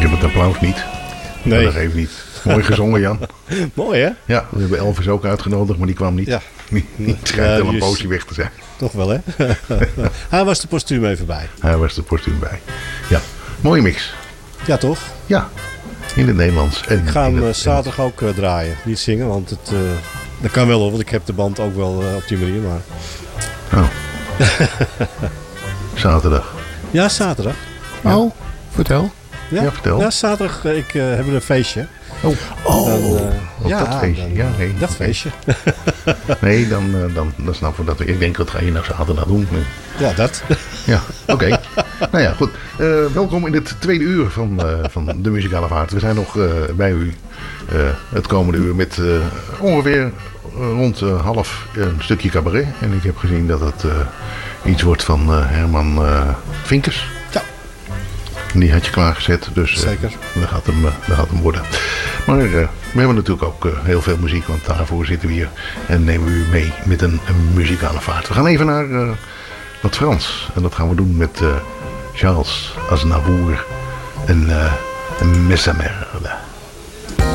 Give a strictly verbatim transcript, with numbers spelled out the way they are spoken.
heb het applaus niet. Nee. Maar dat geeft niet. Mooi gezongen, Jan. Mooi, hè? Ja, we hebben Elvis ook uitgenodigd, maar die kwam niet. Ja. Die, die schijnt Ja, wel die een is- poosje weg te zijn. Toch wel, hè? Hij was de postuum even bij. Hij was er postuum bij. Ja, mooie mix. Ja, toch? Ja, in het Nederlands. En Ik ga in hem het eh, zaterdag ook uh, draaien. Niet zingen, want het, uh, dat kan wel hoor. Want ik heb de band ook wel uh, op die manier. Maar... Oh. Zaterdag. Ja, zaterdag. Ja. Oh, vertel. Ja, Ja, vertel. Ja, zaterdag uh, ik, uh, hebben we een feestje. Oh, Oh, Dan, uh, op ja, dat feestje. dan, Ja, nee. dat Oké. feestje. Nee, dan, uh, dan, dan snap ik dat. Ik denk, wat ga je nou zaterdag doen? Ja, dat. Ja, oké. Okay. Nou ja, goed. Uh, welkom in het tweede uur van, uh, van de Muzikale Vaart. We zijn nog uh, bij u uh, het komende uur met uh, ongeveer uh, rond uh, half uh, een stukje cabaret. En ik heb gezien dat het uh, iets wordt van uh, Herman uh, Vinkers. Ja. Die had je klaargezet, dus uh, Zeker. dat, gaat hem, uh, dat gaat hem worden. Maar uh, we hebben natuurlijk ook uh, heel veel muziek, want daarvoor zitten we hier en nemen we u mee met een, een muzikale vaart. We gaan even naar uh, wat Frans en dat gaan we doen met uh, Charles Aznavour en uh, Mesmer.